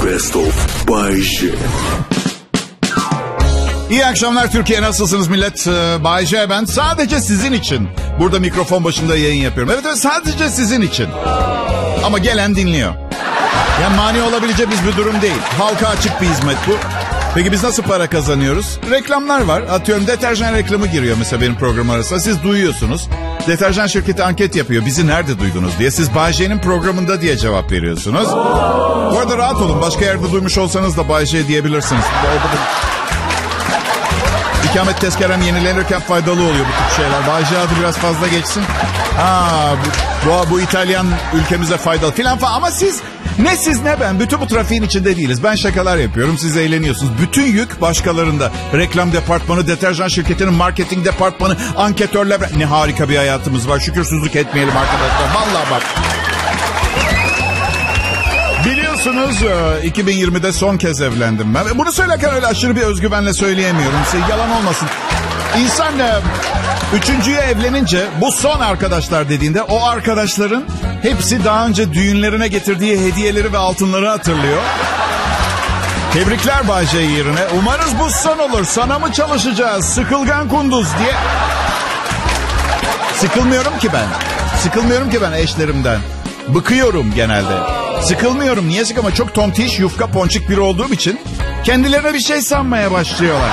Best of Bay J. İyi akşamlar Türkiye, nasılsınız millet? Bay J ben. Sadece sizin için burada mikrofon başında yayın yapıyorum. Evet, sadece sizin için. Ama gelen dinliyor. Yani mani olabileceğimiz bir durum değil. Halka açık bir hizmet bu. Peki biz nasıl para kazanıyoruz? Reklamlar var. Atıyorum deterjan reklamı giriyor mesela benim program arasında. Siz duyuyorsunuz. Deterjan şirketi anket yapıyor. Bizi nerede duydunuz diye. Siz Bay J'nin programında diye cevap veriyorsunuz. Bu arada rahat olun. Başka yerde duymuş olsanız da Bay J diyebilirsiniz. İkamet tezkerem yenilenirken faydalı oluyor bu tip şeyler. Bay J adı biraz fazla geçsin. Bu İtalyan ülkemize faydalı filan falan. Ama siz ne ben. Bütün bu trafiğin içinde değiliz. Ben şakalar yapıyorum. Siz eğleniyorsunuz. Bütün yük başkalarında. Reklam departmanı, deterjan şirketinin marketing departmanı, anketörler. Ne harika bir hayatımız var. Şükürsüzlük etmeyelim arkadaşlar. Vallahi bak. Biliyorsunuz 2020'de son kez evlendim ben. Bunu söylerken öyle aşırı bir özgüvenle söyleyemiyorum. Size yalan olmasın. İnsan üçüncüye evlenince bu son arkadaşlar dediğinde o arkadaşların hepsi daha önce düğünlerine getirdiği hediyeleri ve altınları hatırlıyor. Tebrikler Bay J yerine. Umarız bu son olur. Sana mı çalışacağız? Sıkılgan kunduz diye. Sıkılmıyorum ki ben eşlerimden. Bıkıyorum genelde. Sıkılmıyorum. Niye sıkılmıyorum? Çok tontiş, yufka, ponçik biri olduğum için kendilerine bir şey sanmaya başlıyorlar.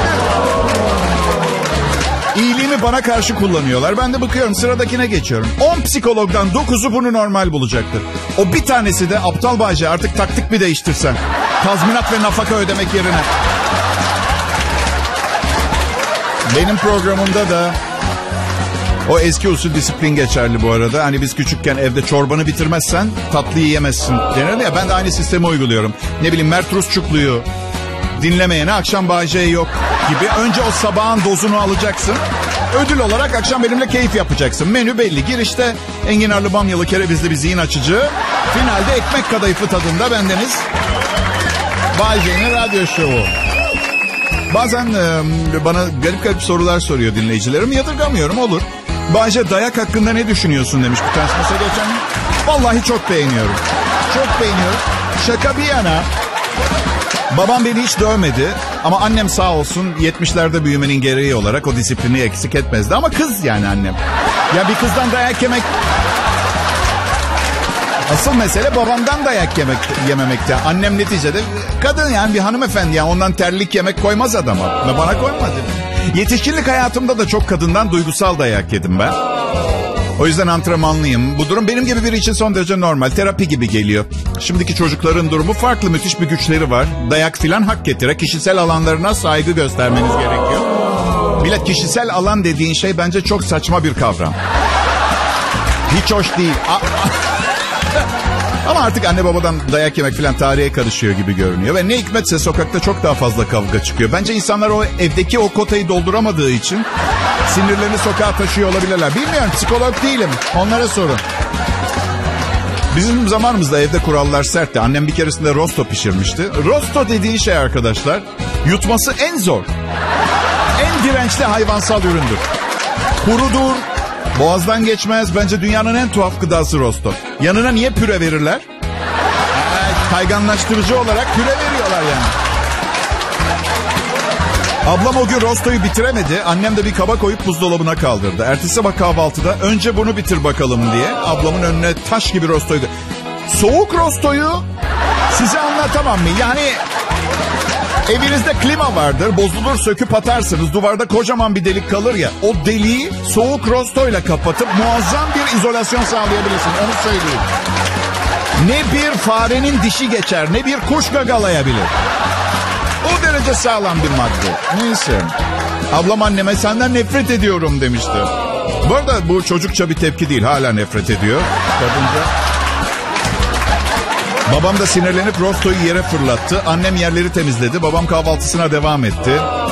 İyiliğimi bana karşı kullanıyorlar. Ben de bıkıyorum. Sıradakine geçiyorum. 10 psikologdan 9'u bunu normal bulacaktır. O bir tanesi de aptal Bay J, artık taktik mi değiştirsen? Tazminat ve nafaka ödemek yerine. Benim programımda da o eski usul disiplin geçerli bu arada. Hani biz küçükken evde çorbanı bitirmezsen tatlıyı yemezsin denir ya. Ben de aynı sistemi uyguluyorum. Ne bileyim Mert Rusçuklu'yu dinlemeyene akşam Bay J yok gibi. Önce o sabahın dozunu alacaksın. Ödül olarak akşam benimle keyif yapacaksın. Menü belli. Girişte enginarlı bamyalı kerevizli bir zihin açıcı. Finalde ekmek kadayıfı tadında bendeniz. Bay J'nin radyo şovu. Bazen bana garip sorular soruyor dinleyicilerim. Yadırgamıyorum, olur. Bay J dayak hakkında ne düşünüyorsun demiş bir tanesi mesela geçen. Vallahi çok beğeniyorum. Şaka bir yana. Babam beni hiç dövmedi ama annem sağ olsun 70'lerde büyümenin gereği olarak o disiplini eksik etmezdi. Ama kız yani annem. Ya bir kızdan dayak yemek... Asıl mesele babamdan dayak yememekte. Annem neticede kadın, yani bir hanımefendi, yani ondan terlik yemek koymaz adama. Ve bana koymadı. Yetişkinlik hayatımda da çok kadından duygusal dayak yedim ben. O yüzden antrenmanlıyım. Bu durum benim gibi biri için son derece normal. Terapi gibi geliyor. Şimdiki çocukların durumu farklı, müthiş bir güçleri var. Dayak filan hak getire. Kişisel alanlarına saygı göstermeniz gerekiyor. Millet, kişisel alan dediğin şey bence çok saçma bir kavram. Hiç hoş değil. Ama artık anne babadan dayak yemek falan tarihe karışıyor gibi görünüyor. Ve ne hikmetse sokakta çok daha fazla kavga çıkıyor. Bence insanlar o evdeki o kotayı dolduramadığı için sinirlerini sokağa taşıyor olabilirler. Bilmiyorum, psikolog değilim. Onlara sorun. Bizim zamanımızda evde kurallar sertti. Annem bir keresinde rosto pişirmişti. Rosto dediği şey arkadaşlar, yutması en zor, en dirençli hayvansal üründür. Kurudur, boğazdan geçmez. Bence dünyanın en tuhaf gıdası rosto. Yanına niye püre verirler? Kayganlaştırıcı olarak püre veriyorlar yani. Ablam o gün rostoyu bitiremedi. Annem de bir kaba koyup buzdolabına kaldırdı. Ertesi sabah kahvaltıda önce bunu bitir bakalım diye ablamın önüne taş gibi rostoyu... Soğuk rostoyu size anlatamam mı? Yani evinizde klima vardır. Bozulur, söküp atarsınız. Duvarda kocaman bir delik kalır ya. O deliği soğuk rostoyla kapatıp muazzam bir izolasyon sağlayabilirsiniz. Onu söyleyeyim. Ne bir farenin dişi geçer, ne bir kuş gagalayabilir. O derece sağlam bir madde. Neyse. Ablam anneme senden nefret ediyorum demişti. Bu arada bu çocukça bir tepki değil. Hala nefret ediyor kadınca. Babam da sinirlenip rostoyu yere fırlattı. Annem yerleri temizledi. Babam kahvaltısına devam etti.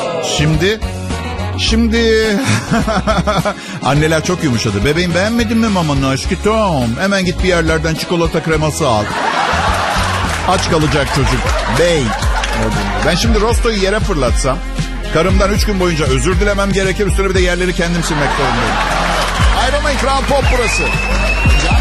Şimdi anneler çok yumuşadı. Bebeğim, beğenmedin mi mamanı aşkım? Hemen git bir yerlerden çikolata kreması al. Aç kalacak çocuk. Bey. Ben şimdi rostoyu yere fırlatsam karımdan 3 gün boyunca özür dilemem gerekir. Üstüne bir de yerleri kendim silmek zorundayım. Ayrılmayın, Kral Pop burası.